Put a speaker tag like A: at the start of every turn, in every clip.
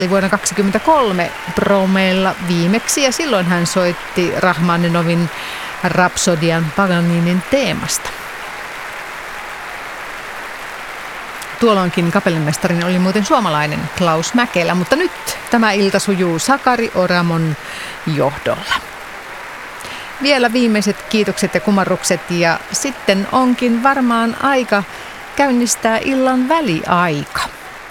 A: vuonna 1923 Bromeilla viimeksi ja silloin hän soitti Rachmaninovin Rapsodian Paganinin teemasta. Tuolloinkin kapellimestarin oli muuten suomalainen Klaus Mäkelä, mutta nyt tämä ilta sujuu Sakari Oramon johdolla. Vielä viimeiset kiitokset ja kumarrukset ja sitten onkin varmaan aika käynnistää illan väliaika.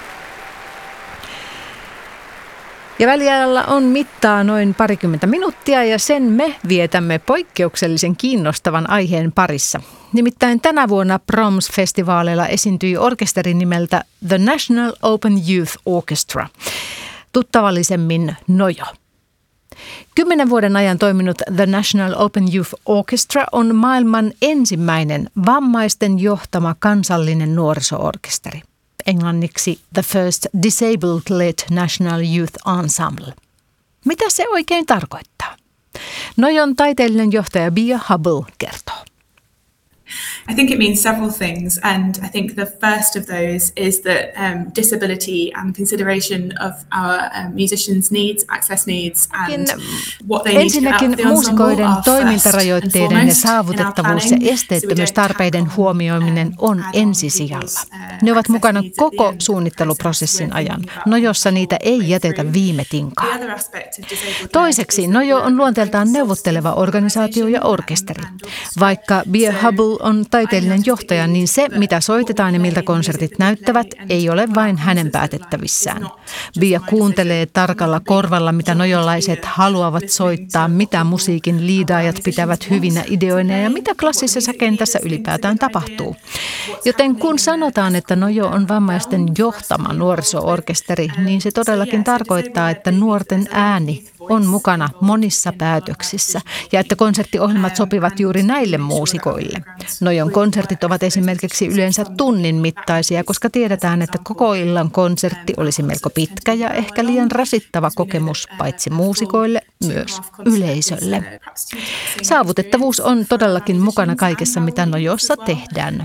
A: Ja väliajalla on mittaa noin 20 minuuttia ja sen me vietämme poikkeuksellisen kiinnostavan aiheen parissa. Nimittäin tänä vuonna Proms-festivaaleilla esiintyi orkesteri nimeltä The National Open Youth Orchestra, tuttavallisemmin Nojo. 10 vuoden ajan toiminut The National Open Youth Orchestra on maailman ensimmäinen vammaisten johtama kansallinen nuoriso-orkesteri. Englanniksi The First Disabled-led National Youth Ensemble. Mitä se oikein tarkoittaa? Nojon taiteellinen johtaja Bia Hubble kertoo.
B: I think it means several things, and I think the first of those is that disability and consideration of our musicians' needs, access needs, and what they need to get out of the
A: muusikoiden toimintarajoitteiden ja saavutettavuus- ja esteettömyystarpeiden huomioiminen on ensisijalla. Ne ovat mukana koko suunnitteluprosessin ajan. Nojossa niitä ei jätetä viime tinkaan. Toiseksi Nojo on luonteeltaan neuvotteleva organisaatio ja orkesteri. Vaikka Bia Hubble on taiteellinen johtaja, niin se, mitä soitetaan ja miltä konsertit näyttävät, ei ole vain hänen päätettävissään. Bia kuuntelee tarkalla korvalla, mitä nojolaiset haluavat soittaa, mitä musiikin liidaajat pitävät hyvinä ideoina ja mitä klassisessa kentässä ylipäätään tapahtuu. Joten kun sanotaan, että Nojo on vammaisten johtama nuoriso-orkesteri, niin se todellakin tarkoittaa, että nuorten ääni on mukana monissa päätöksissä ja että konserttiohjelmat sopivat juuri näille muusikoille. Nojon konsertit ovat esimerkiksi yleensä tunnin mittaisia, koska tiedetään, että koko illan konsertti olisi melko pitkä ja ehkä liian rasittava kokemus paitsi muusikoille, myös yleisölle. Saavutettavuus on todellakin mukana kaikessa, mitä Nojossa tehdään.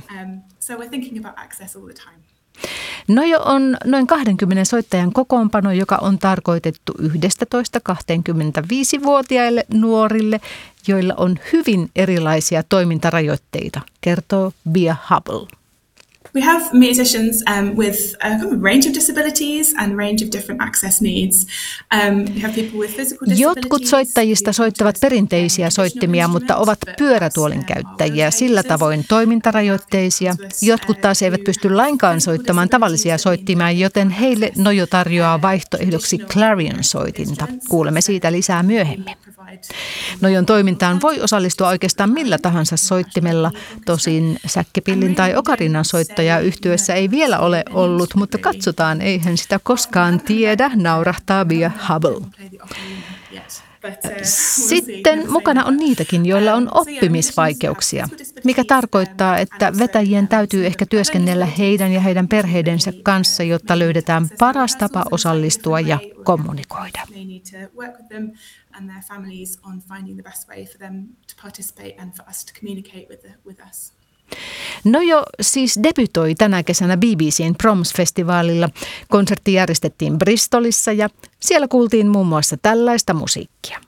A: Nojo on noin 20 soittajan kokoonpano, joka on tarkoitettu 11-25-vuotiaille nuorille, joilla on hyvin erilaisia toimintarajoitteita, kertoo Bia Hubble.
B: We have musicians with a kind of range of disabilities and range of different access needs. We have people with physical disabilities.
A: Jotkut soittajista soittavat perinteisiä soittimia, mutta ovat pyörätuolin käyttäjiä, sillä tavoin toimintarajoitteisia. Jotkut taas eivät pysty lainkaan soittamaan tavallisia soittimia, joten heille Nojo tarjoaa vaihtoehdoksi clarion-soitinta. Kuulemme siitä lisää myöhemmin. Nojon toimintaan voi osallistua oikeastaan millä tahansa soittimella. Tosin säkkipillin tai okarinan soittajaa yhtyessä ei vielä ole ollut, mutta katsotaan, eihän sitä koskaan tiedä, naurahtaa Bia Hubble. Sitten mukana on niitäkin, joilla on oppimisvaikeuksia, mikä tarkoittaa, että vetäjien täytyy ehkä työskennellä heidän ja heidän perheidensä kanssa, jotta löydetään paras tapa osallistua ja kommunikoida. Nojo siis debytoi tänä kesänä BBC:n Proms-festivaalilla. Konsertti järjestettiin Bristolissa ja siellä kuultiin muun muassa tällaista musiikkia.